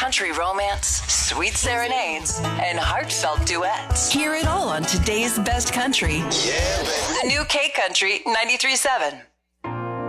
country romance, sweet serenades, and heartfelt duets. Hear it all on today's best country. Yeah, baby. The new K Country 93.7.